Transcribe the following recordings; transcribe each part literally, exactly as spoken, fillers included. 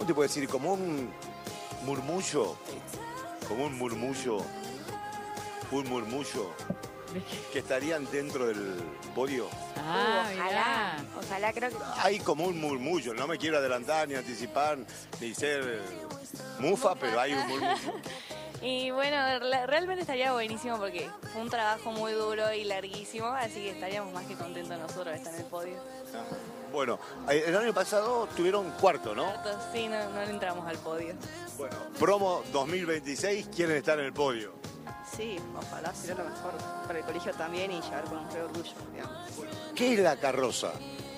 te puedo decir? Como un murmullo, como un murmullo, un murmullo, que estarían dentro del podio. Ah, Uh, ojalá, ojalá, creo que... Hay como un murmullo, no me quiero adelantar ni anticipar ni ser mufa, pero hay un murmullo. Y bueno, realmente estaría buenísimo porque fue un trabajo muy duro y larguísimo, así que estaríamos más que contentos nosotros de estar en el podio. Bueno, el año pasado tuvieron cuarto, ¿no? Cuarto, sí, no, no entramos al podio. Bueno, promo dos mil veintiséis, quieren estar en el podio. Sí, ojalá sea lo mejor para el colegio también y llevar con un re orgullo, digamos. ¿Qué es la carroza?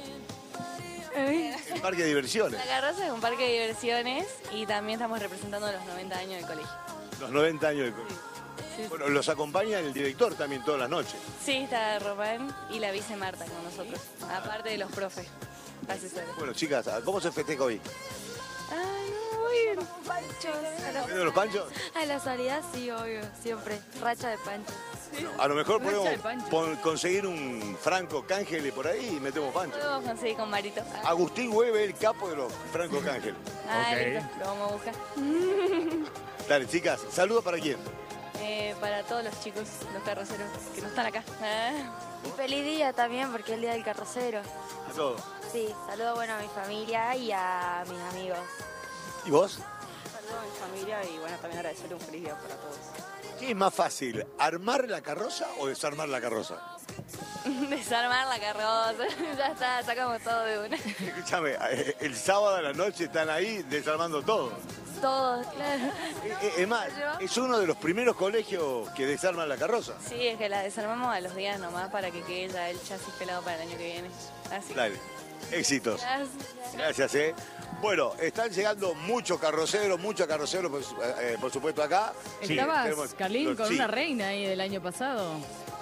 Un parque de diversiones. La carroza es un parque de diversiones y también estamos representando los noventa años del colegio. Los noventa años del colegio. Sí, Bueno, los acompaña el director también todas las noches. sí, está Román y la vice Marta con nosotros, aparte de los profes, asesores. Bueno, chicas, ¿cómo se festeja hoy? Ay, no, muy bien. Panchos. ¿Viendo los panchos? A la salida sí, obvio, siempre. Racha de panchos. A lo mejor Racha podemos de pancho. pon- conseguir un Franco Cángel por ahí y metemos pancho. Podemos conseguir con Marito. Ah, Agustín Hueve, el capo de los Franco Cángel. ah, Ok. listo, lo vamos a buscar. Dale, chicas, saludos para quién. Eh, para todos los chicos, los carroceros que no están acá. Ah. Y feliz día también, porque es el día del carrocero. A todos. Sí, saludo bueno a mi familia y a mis amigos. ¿Y vos? Saludos a mi familia y bueno, también agradecerle un feliz día para todos. ¿Qué es más fácil, armar la carroza o desarmar la carroza? Desarmar la carroza, ya está, sacamos todo de una. Escúchame, eh, el sábado a la noche están ahí desarmando todo. Todos, claro. Eh, eh, Es más, es uno de los primeros colegios que desarman la carroza. Sí, es que la desarmamos a los días nomás para que quede ya el chasis pelado para el año que viene. Así. Dale, éxitos. Gracias. Gracias, eh. Bueno, están llegando muchos carroceros, muchos carroceros, por, su- eh, por supuesto, acá. Sí, Estabas, tenemos- Carlín, con sí, una reina ahí del año pasado.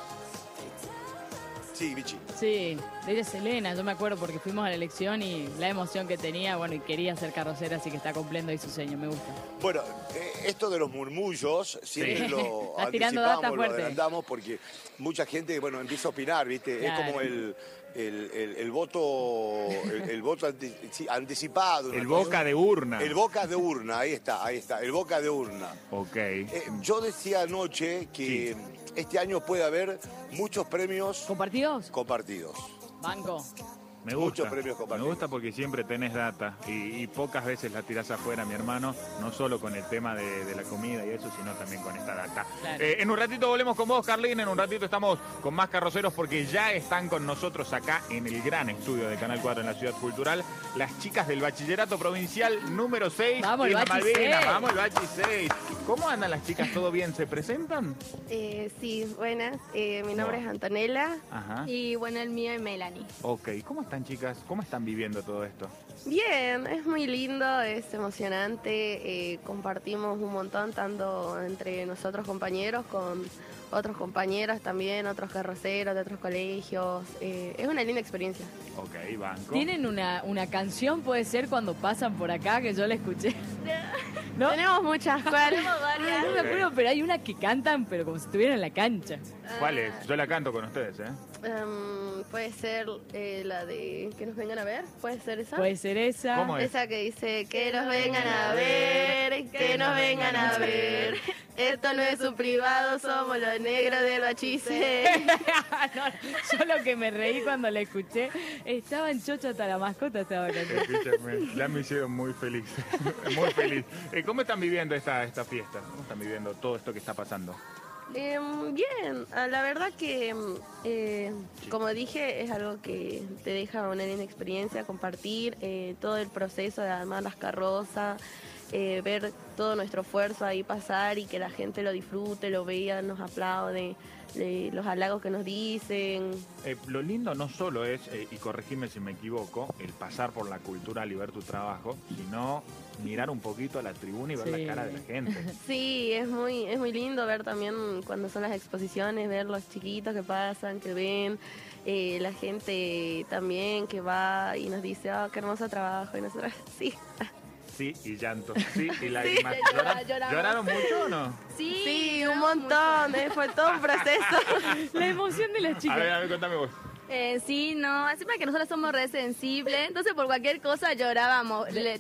Sí, Vichy. Sí, de ella es Elena, yo me acuerdo porque fuimos a la elección y la emoción que tenía, bueno, y quería ser carrocera, así que está cumpliendo ahí su sueño, me gusta. Bueno, eh, esto de los murmullos siempre Sí. lo Estás tirando data anticipamos, lo fuerte. adelantamos porque mucha gente, bueno, empieza a opinar, ¿viste? Claro. Es como el, el, el- el voto, el, el voto anti- sí, anticipado. una El cosa. boca de urna. El boca de urna, ahí está, ahí está, el boca de urna. Ok. Eh, yo decía anoche que este año puede haber muchos premios ¿Compartidos? compartidos. Banco. Me muchos gusta. premios Me compartidos. gusta porque siempre tenés data y, y pocas veces la tirás afuera, mi hermano, no solo con el tema de, de la comida y eso, sino también con esta data. Claro. Eh, en un ratito volvemos con vos, Carlín, en un ratito estamos con más carroceros porque ya están con nosotros acá en el gran estudio de Canal cuatro en la Ciudad Cultural, las chicas del Bachillerato Provincial número seis. Vamos, el Irma Bachi Malvina, seis. Vamos, el Bachi seis. ¿Cómo andan las chicas? ¿Todo bien? ¿Se presentan? Eh, sí, buenas. Eh, mi nombre No. es Antonella. Ajá. Y bueno, el mío es Melanie. Ok, ¿cómo están, chicas? ¿Cómo están viviendo todo esto? Bien, es muy lindo, es emocionante. eh, compartimos un montón, tanto entre nosotros compañeros, con otros compañeros también, otros carroceros de otros colegios. eh, es una linda experiencia. Ok, banco. ¿Tienen una, una canción, puede ser, cuando pasan por acá, que yo la escuché? ¿No? Tenemos muchas, ¿cuál? Ah, no me acuerdo, pero hay una que cantan, pero como si estuvieran en la cancha. ¿Cuál es? Yo la canto con ustedes, ¿eh? Em, puede ser eh, la de que nos vengan a ver, puede ser esa. Puede ser esa. ¿Cómo es? Esa que dice que nos vengan a ver, que nos vengan a ver. Esto no es un privado, somos los negros del bachice. No, yo lo que me reí cuando la escuché, estaba en chocha hasta la mascota estaba cantando. Escúchame, ya me hicieron muy feliz, muy feliz. Eh, ¿Cómo están viviendo esta, esta fiesta? ¿Cómo están viviendo todo esto que está pasando? Em, bien, ah, la verdad que, em, eh, como dije, es algo que te deja una linda experiencia, compartir eh, todo el proceso de armar las carrozas, eh, ver todo nuestro esfuerzo ahí pasar y que la gente lo disfrute, lo vea, nos aplaude, eh, los halagos que nos dicen. Eh, lo lindo no solo es, eh, y corregime si me equivoco, el pasar por la cultural y ver tu trabajo, sino mirar un poquito a la tribuna y ver Sí. la cara de la gente. Sí, es muy, es muy lindo ver también cuando son las exposiciones, ver los chiquitos que pasan, que ven, eh, la gente también que va y nos dice, oh, qué hermoso trabajo, y nosotros, sí. Sí, y llanto. Sí, y lágrimas. Sí, ¿Lloran- lloramos. ¿Lloraron mucho o no? Sí, sí, un montón, eh, fue todo un proceso. La emoción de las A chicas. ver, a ver, contame vos. Eh, sí, no, encima que nosotros somos re sensibles, entonces por cualquier cosa llorábamos. Le-